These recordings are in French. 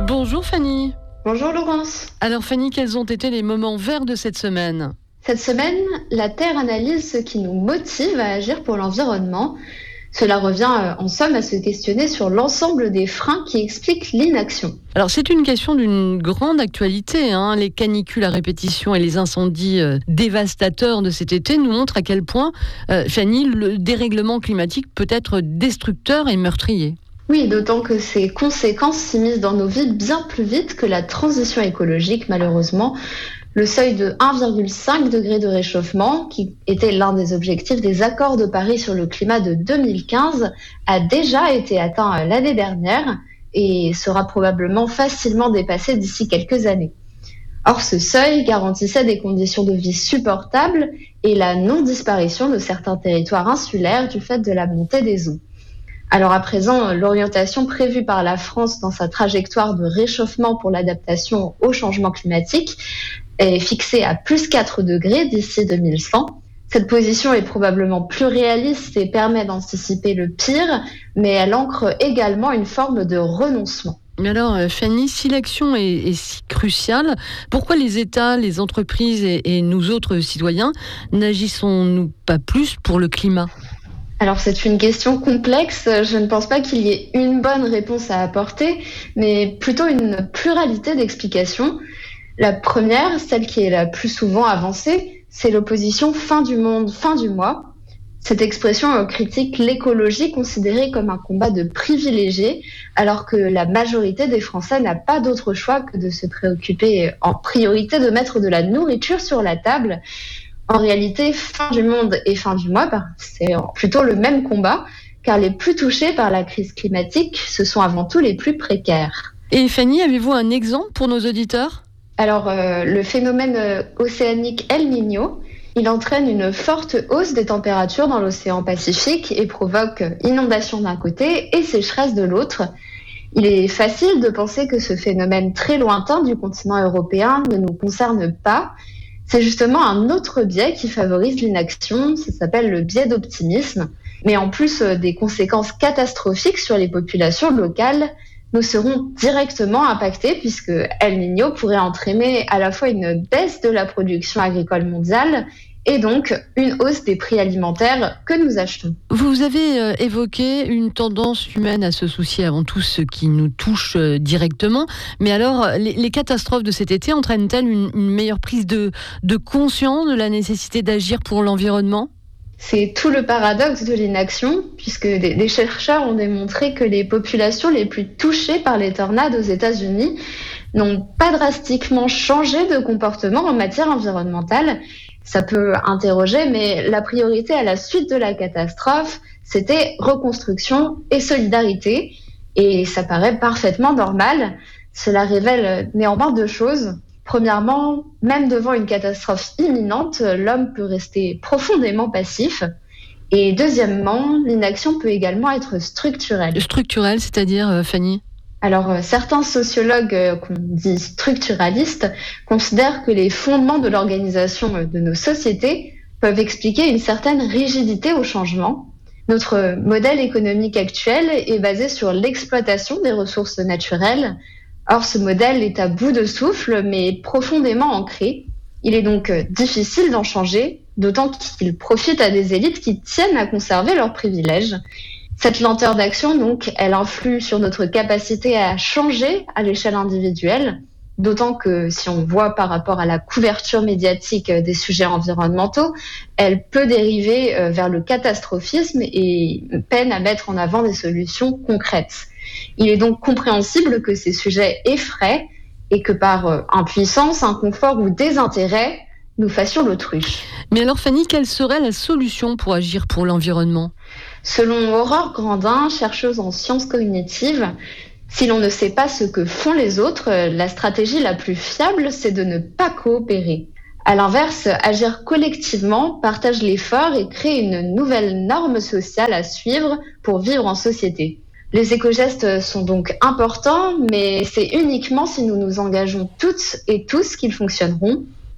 Bonjour Fanny. Bonjour Laurence. Alors Fanny, quels ont été les moments verts de cette semaine ? Cette semaine, la Terre analyse ce qui nous motive à agir pour l'environnement. Cela revient en somme à se questionner sur l'ensemble des freins qui expliquent l'inaction. Alors c'est une question d'une grande actualité. Les canicules à répétition et les incendies dévastateurs de cet été nous montrent à quel point, Fanny, le dérèglement climatique peut être destructeur et meurtrier. Oui, d'autant que ces conséquences s'immiscent dans nos vies bien plus vite que la transition écologique, malheureusement. Le seuil de 1,5 degré de réchauffement, qui était l'un des objectifs des accords de Paris sur le climat de 2015, a déjà été atteint l'année dernière et sera probablement facilement dépassé d'ici quelques années. Or, ce seuil garantissait des conditions de vie supportables et la non-disparition de certains territoires insulaires du fait de la montée des eaux. Alors à présent, l'orientation prévue par la France dans sa trajectoire de réchauffement pour l'adaptation au changement climatique est fixée à plus 4 degrés d'ici 2100. Cette position est probablement plus réaliste et permet d'anticiper le pire, mais elle ancre également une forme de renoncement. Mais alors Fanny, si l'action est si cruciale, pourquoi les États, les entreprises et nous autres citoyens n'agissons-nous pas plus pour le climat ? Alors c'est une question complexe, je ne pense pas qu'il y ait une bonne réponse à apporter, mais plutôt une pluralité d'explications. La première, celle qui est la plus souvent avancée, c'est l'opposition fin du monde, fin du mois. Cette expression critique l'écologie considérée comme un combat de privilégiés, alors que la majorité des Français n'a pas d'autre choix que de se préoccuper en priorité de mettre de la nourriture sur la table. En réalité, fin du monde et fin du mois, c'est plutôt le même combat, car les plus touchés par la crise climatique, ce sont avant tout les plus précaires. Et Fanny, avez-vous un exemple pour nos auditeurs ? Alors, le phénomène océanique El Niño, il entraîne une forte hausse des températures dans l'océan Pacifique et provoque inondations d'un côté et sécheresse de l'autre. Il est facile de penser que ce phénomène très lointain du continent européen ne nous concerne pas. C'est justement un autre biais qui favorise l'inaction, ça s'appelle le biais d'optimisme. Mais en plus des conséquences catastrophiques sur les populations locales, nous serons directement impactés puisque El Niño pourrait entraîner à la fois une baisse de la production agricole mondiale et donc une hausse des prix alimentaires que nous achetons. Vous avez évoqué une tendance humaine à se soucier avant tout ce qui nous touche directement. Mais alors, les catastrophes de cet été entraînent-elles une meilleure prise de conscience de la nécessité d'agir pour l'environnement ? C'est tout le paradoxe de l'inaction, puisque des chercheurs ont démontré que les populations les plus touchées par les tornades aux États-Unis n'ont pas drastiquement changé de comportement en matière environnementale. Ça peut interroger, mais la priorité à la suite de la catastrophe, c'était reconstruction et solidarité. Et ça paraît parfaitement normal. Cela révèle néanmoins deux choses. Premièrement, même devant une catastrophe imminente, l'homme peut rester profondément passif. Et deuxièmement, l'inaction peut également être structurelle. Structurelle, c'est-à-dire, Fanny ? Alors, certains sociologues qu'on dit structuralistes considèrent que les fondements de l'organisation de nos sociétés peuvent expliquer une certaine rigidité au changement. Notre modèle économique actuel est basé sur l'exploitation des ressources naturelles. Or, ce modèle est à bout de souffle, mais profondément ancré. Il est donc difficile d'en changer, d'autant qu'il profite à des élites qui tiennent à conserver leurs privilèges. Cette lenteur d'action, donc, elle influe sur notre capacité à changer à l'échelle individuelle, d'autant que si on voit par rapport à la couverture médiatique des sujets environnementaux, elle peut dériver vers le catastrophisme et peine à mettre en avant des solutions concrètes. Il est donc compréhensible que ces sujets effraient et que par impuissance, inconfort ou désintérêt, nous fassions l'autruche. Mais alors Fanny, quelle serait la solution pour agir pour l'environnement ? Selon Aurore Grandin, chercheuse en sciences cognitives, si l'on ne sait pas ce que font les autres, la stratégie la plus fiable, c'est de ne pas coopérer. À l'inverse, agir collectivement partage l'effort et crée une nouvelle norme sociale à suivre pour vivre en société. Les éco-gestes sont donc importants, mais c'est uniquement si nous nous engageons toutes et tous qu'ils fonctionneront.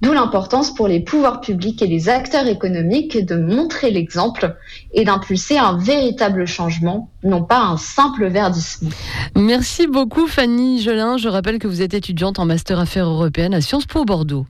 D'où l'importance pour les pouvoirs publics et les acteurs économiques de montrer l'exemple et d'impulser un véritable changement, non pas un simple verdissement. Merci beaucoup Fanny Gelin. Je rappelle que vous êtes étudiante en Master Affaires européennes à Sciences Po Bordeaux.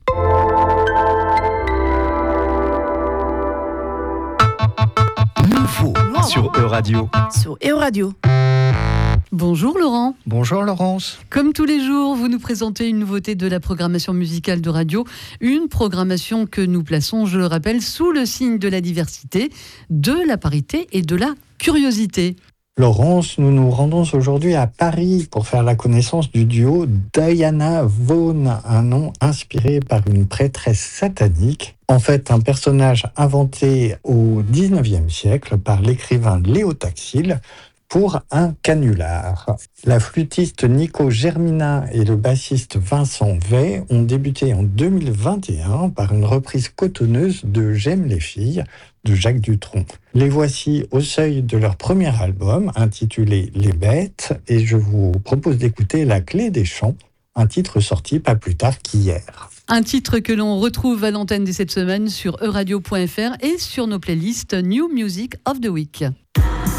Nouveau sur Euradio. Sur Euradio. Bonjour Laurent. Bonjour Laurence. Comme tous les jours, vous nous présentez une nouveauté de la programmation musicale de radio. Une programmation que nous plaçons, je le rappelle, sous le signe de la diversité, de la parité et de la curiosité. Laurence, nous nous rendons aujourd'hui à Paris pour faire la connaissance du duo Diana Vaughan, un nom inspiré par une prêtresse satanique. En fait, un personnage inventé au XIXe siècle par l'écrivain Léo Taxil pour un canular. La flûtiste Nico Germina et le bassiste Vincent Vey ont débuté en 2021 par une reprise cotonneuse de J'aime les filles de Jacques Dutronc. Les voici au seuil de leur premier album intitulé Les Bêtes et je vous propose d'écouter La Clé des Champs, un titre sorti pas plus tard qu'hier. Un titre que l'on retrouve à l'antenne dès cette semaine sur euradio.fr et sur nos playlists New Music of the Week.